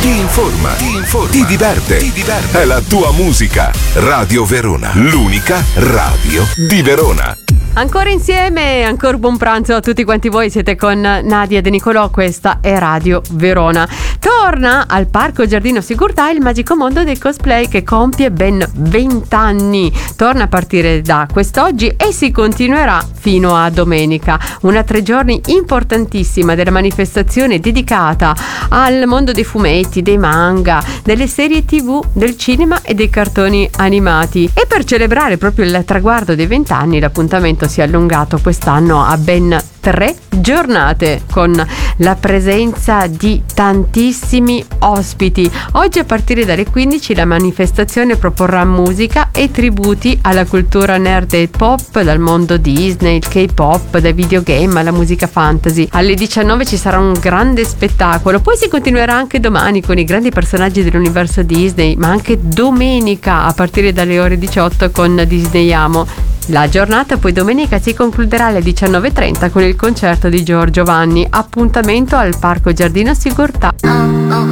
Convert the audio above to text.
ti informa, ti diverte. È la tua musica. Radio Verona, l'unica radio di Verona. Ancora insieme, ancora buon pranzo a tutti quanti voi, siete con Nadia De Nicolò, questa è Radio Verona. Torna al Parco Giardino Sigurtà il magico mondo del cosplay che compie ben 20 anni. Torna a partire da quest'oggi e si continuerà fino a domenica. Una 3 giorni importantissima della manifestazione dedicata al mondo dei fumetti, dei manga, delle serie TV, del cinema e dei cartoni animati. E per celebrare proprio il traguardo dei 20 anni l'appuntamento si è allungato quest'anno a ben 3 giornate con la presenza di tantissimi ospiti. Oggi a partire dalle 15 la manifestazione proporrà musica e tributi alla cultura nerd e pop, dal mondo Disney, il K-pop, dai videogame alla musica fantasy. Alle 19 ci sarà un grande spettacolo, poi si continuerà anche domani con i grandi personaggi dell'universo Disney, ma anche domenica a partire dalle ore 18 con Disneyamo. La giornata poi domenica si concluderà alle 19:30 con il concerto di Giorgio Vanni. Appuntamento al Parco Giardino Sigurtà.